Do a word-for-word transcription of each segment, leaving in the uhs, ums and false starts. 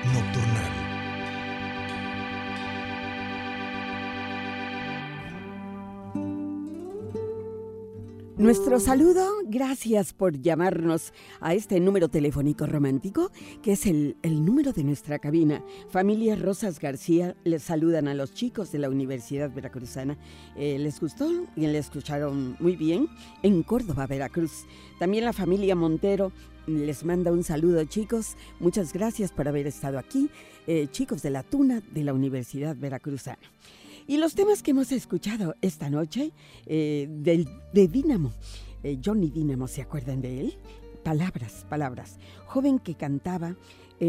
Nocturnal. Nuestro saludo, gracias por llamarnos a este número telefónico romántico, que es el, el número de nuestra cabina. Familia Rosas García les saludan a los chicos de la Universidad Veracruzana. Eh, ¿Les gustó? Y les escucharon muy bien en Córdoba, Veracruz. También la familia Montero les manda un saludo, chicos. Muchas gracias por haber estado aquí, eh, chicos de la Tuna de la Universidad Veracruzana. Y los temas que hemos escuchado esta noche, eh, del, de Dínamo, eh, Johnny Dínamo, ¿se acuerdan de él? Palabras, palabras. Joven que cantaba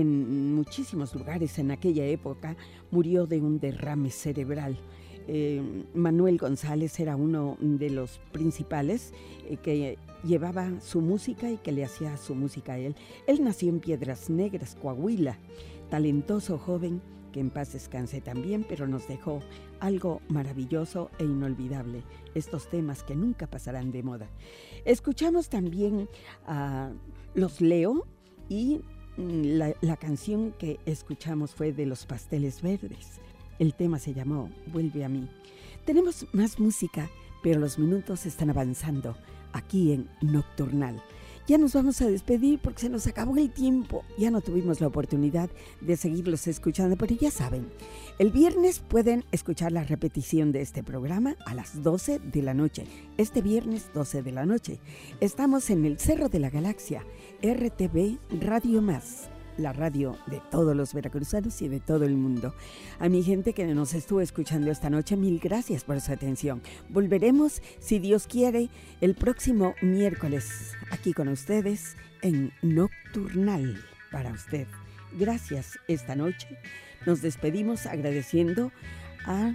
en muchísimos lugares en aquella época, murió de un derrame cerebral. Eh, Manuel González era uno de los principales eh, que llevaba su música y que le hacía su música a él. Él nació en Piedras Negras, Coahuila, talentoso joven, que en paz descanse también, pero nos dejó algo maravilloso e inolvidable, estos temas que nunca pasarán de moda. Escuchamos también a Los Leo y la, la canción que escuchamos fue de Los Pasteles Verdes. El tema se llamó Vuelve a mí. Tenemos más música, pero los minutos están avanzando aquí en Nocturnal. Ya nos vamos a despedir porque se nos acabó el tiempo. Ya no tuvimos la oportunidad de seguirlos escuchando, pero ya saben, el viernes pueden escuchar la repetición de este programa a las doce de la noche. Este viernes, doce de la noche. Estamos en el Cerro de la Galaxia, R T V Radio Más, la radio de todos los veracruzanos y de todo el mundo. A mi gente que nos estuvo escuchando esta noche, mil gracias por su atención. Volveremos, si Dios quiere, el próximo miércoles aquí con ustedes en Nocturnal para usted. Gracias esta noche. Nos despedimos agradeciendo a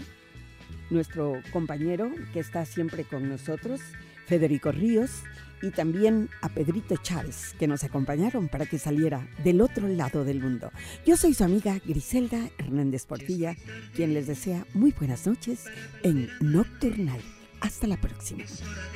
nuestro compañero que está siempre con nosotros, Federico Ríos, y también a Pedrito Chávez, que nos acompañaron para que saliera del otro lado del mundo. Yo soy su amiga Griselda Hernández Portilla, quien les desea muy buenas noches en Nocturnal. Hasta la próxima.